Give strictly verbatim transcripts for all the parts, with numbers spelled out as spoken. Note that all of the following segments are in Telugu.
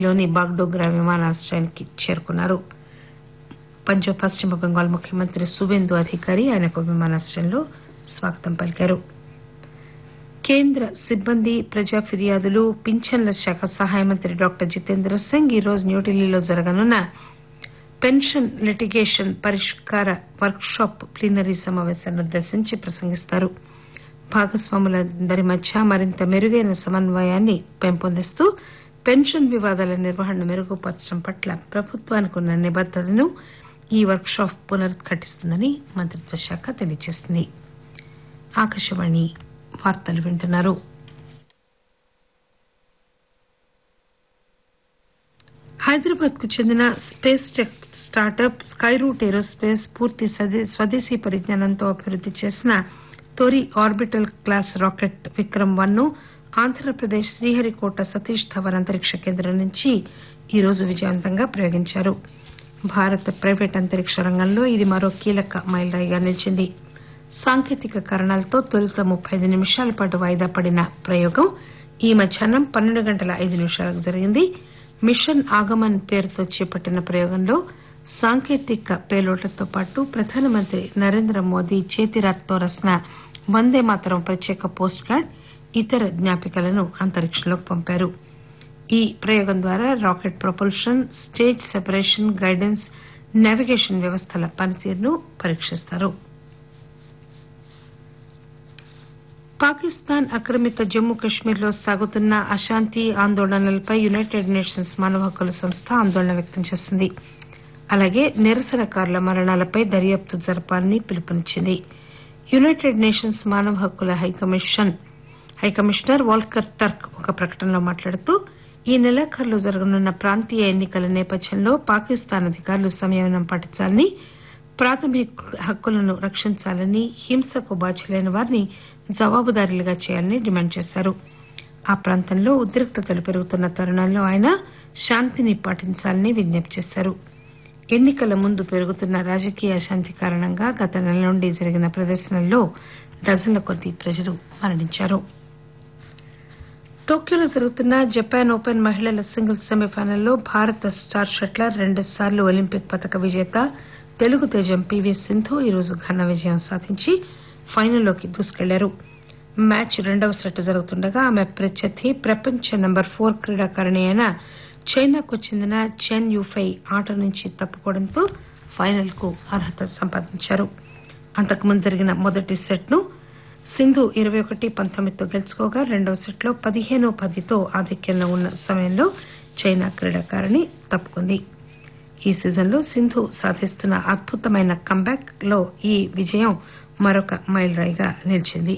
లోని బాగ్డోగ్రా విమానాశ్రయానికి చేరుకున్నారు. పంజాబ్ పశ్చిమ బెంగాల్ ముఖ్యమంత్రి సువేందు అధికారి ఆయనకు విమానాశ్రయంలో స్వాగతం పలికారు. కేంద్ర సిబ్బంది, ప్రజా ఫిర్యాదులు, పింఛన్ల శాఖ సహాయ మంత్రి డాక్టర్ జితేంద్ర సింగ్ ఈరోజు న్యూఢిల్లీలో జరగనున్న పెన్షన్ లిటిగేషన్ పరిష్కార వర్క్ షాప్ ప్లీనరీ సమావేశాన్ని ఉద్దేశించి ప్రసంగిస్తారు. భాగస్వాములందరి మధ్య మరింత మెరుగైన సమన్వయాన్ని పెంపొందిస్తూ పెన్షన్ వివాదాల నిర్వహణను మెరుగుపరచడం పట్ల ప్రభుత్వానికి ఉన్న నిబద్దతను ఈ వర్క్ షాప్ పునరుద్ఘాటిస్తుందని మంత్రిత్వ శాఖ తెలియజేసింది. ఆకాశవాణి వార్తలు వింటున్నారు. హైదరాబాద్ కు చెందిన space tech startup Skyroot aerospace పూర్తి స్వదేశీ పరిజ్ఞానంతో అభివృద్ది చేసిన తొలి orbital class rocket Vikram one ను ఆంధ్రప్రదేశ్ శ్రీహరికోట సతీష్ ధవన్ అంతరిక్ష కేంద్రం నుంచి ఈరోజు విజయవంతంగా ప్రయోగించారు. భారత ప్రైవేట్ అంతరిక్ష రంగంలో ఇది మరో కీలక మైలురాయిగా నిలిచింది. సాంకేతిక కారణాలతో తొలుత ముప్పై ఐదు నిమిషాల పాటు వాయిదా పడిన ప్రయోగం ఈ మధ్యాహ్నం పన్నెండు గంటల ఐదు నిమిషాలకు జరిగింది. మిషన్ ఆగమన్ పేరుతో చేపట్టిన ప్రయోగంలో సాంకేతిక పేలోడ్లతో పాటు ప్రధానమంత్రి నరేంద్ర మోదీ చేతిరాతతో రాసిన వందే మాతరం ప్రత్యేక పోస్ట్ కార్డ్, ఇతర జ్ఞాపికలను అంతరిక్షంలోకి పంపారు. ఈ ప్రయోగం ద్వారా rocket propulsion, stage separation, guidance, navigation వ్యవస్థల పనితీరును పరీక్షిస్తారు. పాకిస్తాన్ ఆక్రమిత జమ్మూ కశ్మీర్లో సాగుతున్న అశాంతి ఆందోళనలపై యునైటెడ్ నేషన్స్ మానవ హక్కుల సంస్థ ఆందోళన వ్యక్తం చేసింది. అలాగే నిరసనకారుల మరణాలపై దర్యాప్తు జరపాలని పిలుపునిచ్చింది. యునైటెడ్ నేషన్స్ మానవ హక్కుల హైకమిషన్ హైకమిషనర్ వాల్కర్ టర్క్ ఒక ప్రకటనలో మాట్లాడుతూ ఈ నెలాఖరులో జరగనున్న ప్రాంతీయ ఎన్నికల నేపథ్యంలో పాకిస్తాన్ అధికారులు సంయమనం పాటించాలని, ప్రాథమిక హక్కులను రక్షించాలని, హింసకు బాధ్యులైన వారిని జవాబుదారీలుగా చేయాలని డిమాండ్ చేశారు. ఆ ప్రాంతంలో ఉద్రిక్తతలు పెరుగుతున్న తరుణంలో ఆయన శాంతిని పాటించాలని విజ్ఞప్తి చేశారు. ఎన్నికల ముందు పెరుగుతున్న రాజకీయ అశాంతి కారణంగా గత నెల నుండి జరిగిన ప్రదర్శనల్లో డజన్ల కొద్దీ ప్రజలు మరణించారు. టోక్యోలో జరుగుతున్న జపాన్ ఓపెన్ మహిళల సింగిల్స్ సెమీఫైనల్లో భారత స్టార్ షట్లర్, రెండుసార్లు ఒలింపిక్ పతక విజేత తెలుగు తేజం పీవీ సింధు ఈరోజు ఘన విజయం సాధించి ఫైనల్లోకి దూసుకెళ్లారు. మ్యాచ్ రెండవ సెట్ జరుగుతుండగా ఆమె ప్రత్యర్థి ప్రపంచ నెంబర్ ఫోర్ క్రీడాకారిణి అయిన చైనాకు చెందిన చెన్ యూఫై ఆట నుంచి తప్పుకోవడంతో ఫైనల్ కు అర్హత సంపాదించారు. అంతకుముందు జరిగిన మొదటి సెట్ ను సింధు ఇరవై ఒకటి పంతొమ్మిదితో గెలుచుకోగా రెండవ సెట్ లో పదిహేను పదితో ఆధిక్యంలో ఉన్న సమయంలో చైనా క్రీడాకారిణి తప్పుకుంది. ఈ సీజన్లో సింధు సాధిస్తున్న అద్భుతమైన కంబ్యాక్ లో ఈ విజయం మరొక మైలురాయిగా నిలిచింది.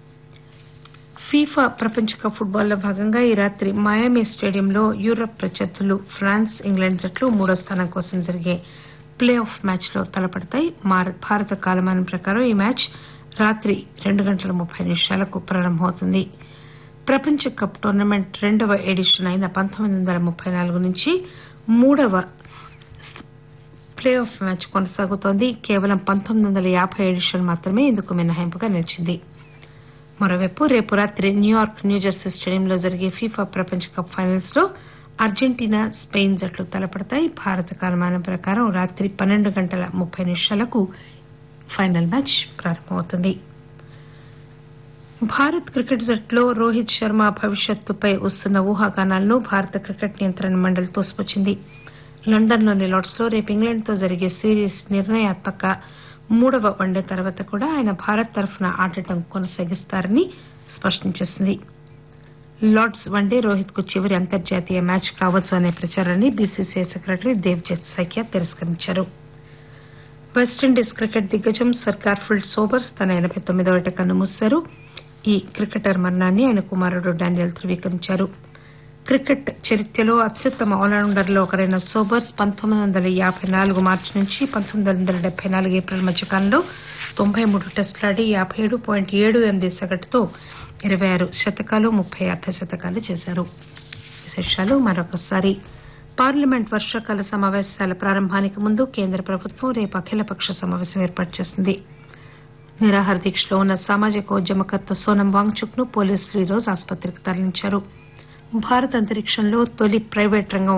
ఫీఫా ప్రపంచ కప్ ఫుట్బాల్లో భాగంగా ఈ రాత్రి మయామి స్టేడియంలో యూరప్ ప్రత్యర్థులు ఫ్రాన్స్, ఇంగ్లాండ్ జట్లు మూడో స్థానం కోసం జరిగే ప్లే ఆఫ్ మ్యాచ్ లో తలపడతాయి. భారత కాలమానం ప్రకారం ఈ మ్యాచ్ రాత్రి రెండు గంటల ముప్పై నిమిషాలకు ప్రారంభమవుతుంది. ప్రపంచ కప్ టోర్నమెంట్ రెండవ ఎడిషన్ అయిన పంతొమ్మిది వందల ముప్పై నాలుగు నుంచి మూడవ ప్లే ఆఫ్ మ్యాచ్ కొనసాగుతోంది. కేవలం పంతొమ్మిది వందల యాభై ఎడిషన్ మాత్రమే ఇందుకు మినహాయింపుగా నిలిచింది. మరోవైపు రేపు రాత్రి న్యూయార్క్, న్యూజెర్సీ స్టేడియంలో జరిగే ఫీఫా ప్రపంచ కప్ ఫైనల్స్ లో అర్జెంటీనా, స్పెయిన్ జట్లు తలపడతాయి. భారత కాలమానం ప్రకారం రాత్రి పన్నెండు గంటల ముప్పై నిమిషాలకు ఫైనల్ మ్యాచ్ ప్రారంభమవుతుంది. భారత్ క్రికెట్ జట్టులో రోహిత్ శర్మ భవిష్యత్తుపై వస్తున్న ఊహాగానాలను భారత క్రికెట్ నియంత్రణ మండలి తోసిపుచ్చింది. లండన్లోని లార్డ్స్ లో రేపు ఇంగ్లాండ్ తో జరిగే సిరీస్ నిర్ణయాత్మక మూడవ వన్డే తర్వాత కూడా ఆయన భారత్ తరఫున ఆడటం కొనసాగిస్తారని స్పష్టం చేసింది. లార్డ్స్ వన్డే రోహిత్ కు చివరి అంతర్జాతీయ మ్యాచ్ కావచ్చు అనే ప్రచారాన్ని బీసీసీఐ సెక్రటరీ దేవ్జిత్ సైకియా తిరస్కరించారు. వెస్టిండీస్ క్రికెట్ దిగ్గజం సర్ గార్ఫిల్డ్ సోబర్స్ తన ఎనబై తొమ్మిదవ ఏట కన్నుమూశారు. ఈ క్రికెటర్ మరణాన్ని ఆయన కుమారుడు డానియల్ ధృవీకరించారు. క్రికెట్ చరిత్రలో అత్యుత్తమ ఆల్రౌండర్లలో ఒకరైన సోబర్స్ పంతొమ్మిది వందల యాబై నాలుగు మార్చి నుంచి పంతొమ్మిది వందల డెబ్బై నాలుగు ఏప్రిల్ మధ్యకాలంలో తొంభై మూడు టెస్టులాడి యాబై ఏడు పాయింట్ ఏడు ఎనిమిది సగటుతో ఇరవై ఆరు శతకాలు, ముప్పై అర్ధ శతకాలు చేశారు. విశేషాలు మరొకసారి. పార్లమెంట్ వర్షాకాల సమావేశాల ప్రారంభానికి ముందు కేంద్ర ప్రభుత్వం రేపు అఖిలపక్ష సమావేశం ఏర్పాటు చేసింది. నిరాహార దీక్షలో ఉన్న సామాజిక ఉద్యమకర్త సోనం వాంగ్చుక్ ను పోలీసులు ఈరోజు ఆసుపత్రికి తరలించారు. భారత అంతరిక్షంలో తొలి ప్రైవేట్ రంగం